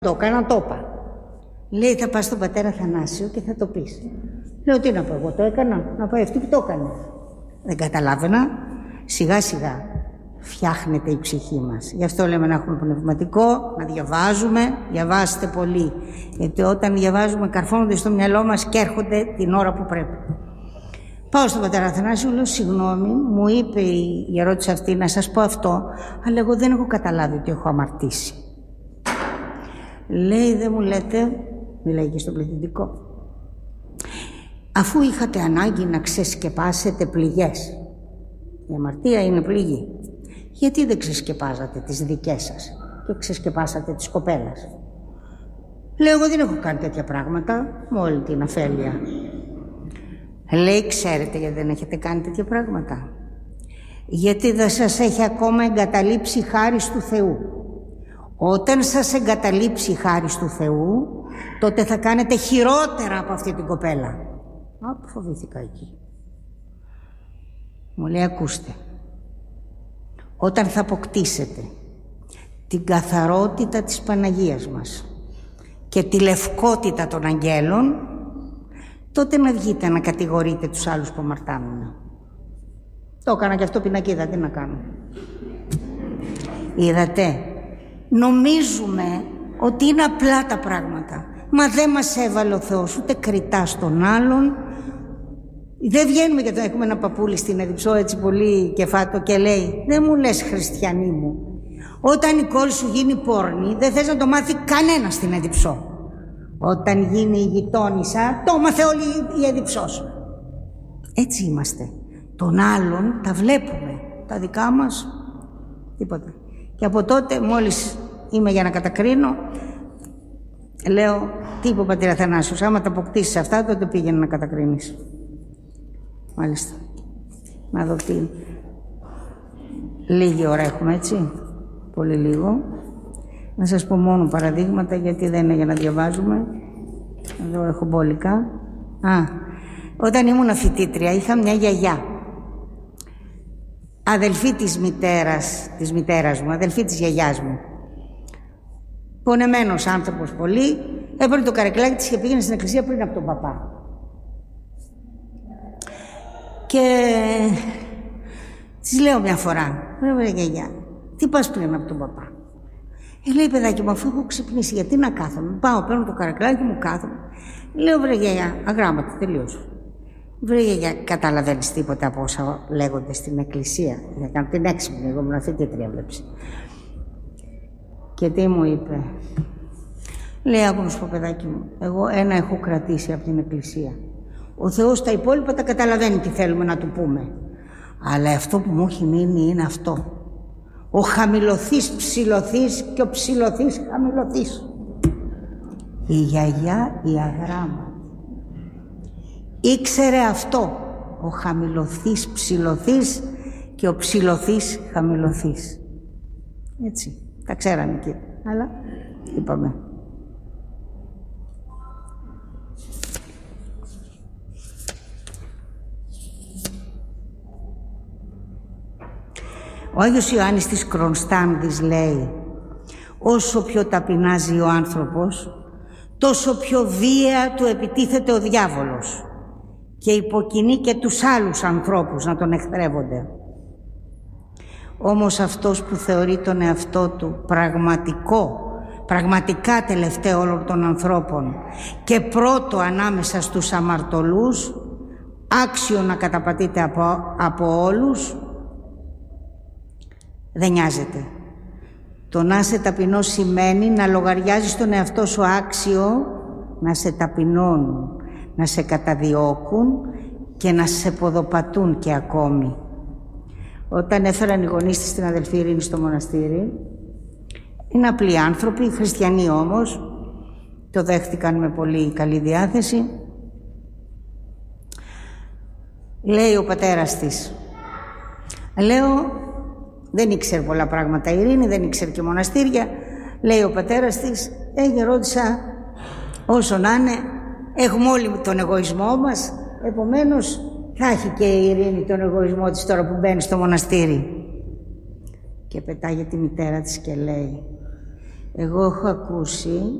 Το έκανα, το είπα. Λέει, θα πας στον πατέρα Θανάσιο και θα το πεις. Λέω, τι να πω, εγώ το έκανα, να πάει αυτή που το έκανε. Δεν καταλάβαινα. Σιγά σιγά φτιάχνεται η ψυχή μας. Γι' αυτό λέμε να έχουμε πνευματικό, να διαβάζουμε. Διαβάστε πολύ. Γιατί όταν διαβάζουμε καρφώνονται στο μυαλό μας και έρχονται την ώρα που πρέπει. Πάω στον πατέρα Θανάσιο, λέω, συγγνώμη, μου είπε η ερώτηση αυτή να σας πω αυτό, αλλά εγώ δεν έχω καταλάβει ότι έχω αμαρτήσει. Λέει, δεν μου λέτε, μιλάει και στο πληθυντικό, αφού είχατε ανάγκη να ξεσκεπάσετε πληγές, η αμαρτία είναι πληγή, γιατί δεν ξεσκεπάζατε τις δικές σας και ξεσκεπάσατε της κοπέλας? Λέω, εγώ δεν έχω κάνει τέτοια πράγματα με όλη την αφέλεια. Λέει, ξέρετε γιατί δεν έχετε κάνει τέτοια πράγματα? Γιατί δεν σας έχει ακόμα εγκαταλείψει η χάρις του Θεού. Όταν σας εγκαταλείψει η χάρις του Θεού, τότε θα κάνετε χειρότερα από αυτή την κοπέλα. Φοβήθηκα εκεί. Μου λέει, ακούστε, όταν θα αποκτήσετε την καθαρότητα της Παναγίας μας και τη λευκότητα των αγγέλων, τότε να βγείτε να κατηγορείτε τους άλλους που αμαρτάνουν. Το έκανα και αυτό πινακίδα, τι να κάνω. Είδατε, νομίζουμε ότι είναι απλά τα πράγματα. Μα δεν μας έβαλε ο Θεός ούτε κριτά στον άλλον. Δεν βγαίνουμε και το έχουμε ένα παππούλι στην Εδιψό έτσι πολύ κεφάτο και λέει, δεν μου λες χριστιανή μου, όταν η κόρη σου γίνει πόρνη δεν θες να το μάθει κανένα στην Εδιψό. Όταν γίνει η γειτόνισσα, το μάθε όλη η Εδιψός. Έτσι είμαστε. Τον άλλον τα βλέπουμε. Τα δικά μας, τίποτα. Και από τότε, μόλις είμαι για να κατακρίνω, λέω, τι είπε ο πατήρ Αθανάσιος, άμα τα αποκτήσεις αυτά, τότε πήγαινε να κατακρίνεις. Μάλιστα. Να δω τι. Λίγη ώρα έχουμε, έτσι. Πολύ λίγο. Να σας πω μόνο παραδείγματα, γιατί δεν είναι για να διαβάζουμε. Εδώ έχω μπόλικα. Όταν ήμουν φοιτήτρια, είχα μια γιαγιά. Αδελφή της μητέρας μου, αδελφή της γιαγιάς μου. Πονεμένος άνθρωπος πολύ, έπαιρνε το καρεκλάκι της και πήγαινε στην εκκλησία πριν από τον παπά. Και της λέω μια φορά, βέβαια γιαγιά, τι πας πριν από τον παπά? Λέει, παιδάκι μου, αφού έχω ξυπνήσει, γιατί να κάθομαι? Πάω, παίρνω το καρεκλάκι μου, κάθομαι. Λέω, βρε γιαγιά, αγράμματο, τελείωσε. Βρε γιαγιά, καταλαβαίνεις τίποτα από όσα λέγονται στην εκκλησία? Για να κάνω την έξυπνη, εγώ ήμουν φοιτήτρια, βλέπεις. Και τι μου είπε? Λέει, άκου να σου πω, παιδάκι μου, εγώ ένα έχω κρατήσει από την εκκλησία. Ο Θεός τα υπόλοιπα τα καταλαβαίνει τι θέλουμε να του πούμε. Αλλά αυτό που μου έχει μείνει είναι αυτό. Ο χαμηλωθείς ψηλωθείς και ο ψηλωθείς χαμηλωθείς. Η γιαγιά η αγράμματη ήξερε αυτό. Ο χαμηλωθείς ψηλωθείς και ο ψηλωθείς χαμηλωθείς. Έτσι, τα ξέραμε εκεί, αλλά είπαμε. Ο Άγιος Ιωάννης της Κρονστάνδης λέει, όσο πιο ταπεινάζει ο άνθρωπος, τόσο πιο βία του επιτίθεται ο διάβολος και υποκινεί και τους άλλους ανθρώπους να τον εχθρεύονται. Όμως αυτός που θεωρεί τον εαυτό του πραγματικά τελευταίο όλων των ανθρώπων και πρώτο ανάμεσα στους αμαρτωλούς, άξιο να καταπατείται από όλους, δεν νοιάζεται. Το να είσαι ταπεινός σημαίνει να λογαριάζεις τον εαυτό σου άξιο να σε ταπεινώνουν, να σε καταδιώκουν και να σε ποδοπατούν και ακόμη. Όταν έφεραν οι γονείς της την αδελφή Ειρήνη στο μοναστήρι, είναι απλοί άνθρωποι, χριστιανοί όμως, το δέχτηκαν με πολύ καλή διάθεση. Λέει ο πατέρας της, λέω, δεν ήξερε πολλά πράγματα η Ειρήνη, δεν ήξερε και μοναστήρια. Λέει ο πατέρας της, ρώτησα, όσο να είναι, έχουμε όλοι τον εγωισμό μας, επομένως θα έχει και η Ειρήνη τον εγωισμό της τώρα που μπαίνει στο μοναστήρι. Και πετάγει τη μητέρα της και λέει, Εγώ έχω ακούσει